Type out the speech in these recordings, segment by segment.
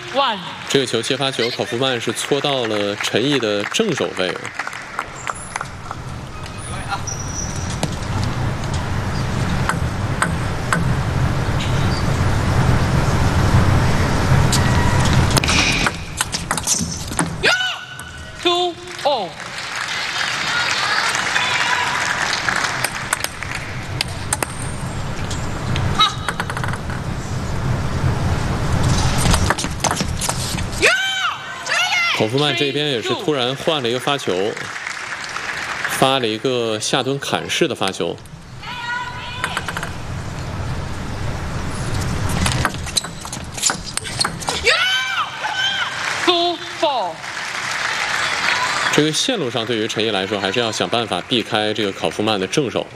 1. 这个球接发球，考夫曼是搓到了陈毅的正手位。 2-0. 考夫曼这边也是突然换了一个发球，发了一个下蹲砍式的发球。 2-4. 这个线路上对于陈毅来说，还是要想办法避开这个考夫曼的正手。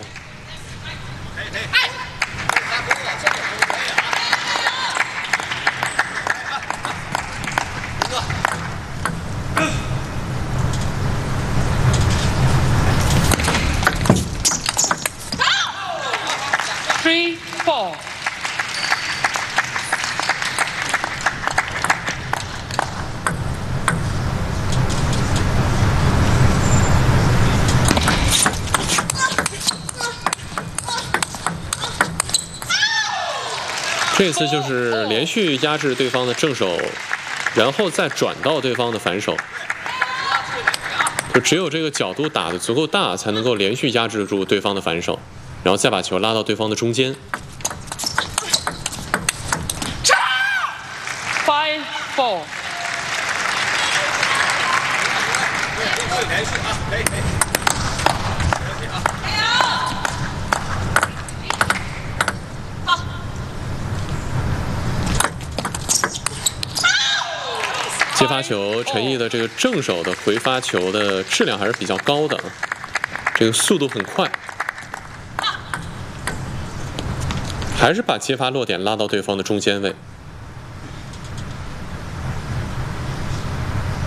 3-4. 这次就是连续压制对方的正手，然后再转到对方的反手，就只有这个角度打得足够大，才能够连续压制住对方的反手，然后再把球拉到对方的中间。 5-4. 接发球，陈毅的这个正手的回发球的质量还是比较高的，这个速度很快，还是把接发落点拉到对方的中间位。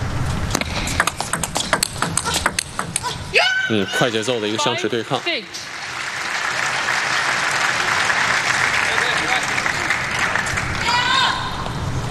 快节奏的一个相持对抗。 5-6.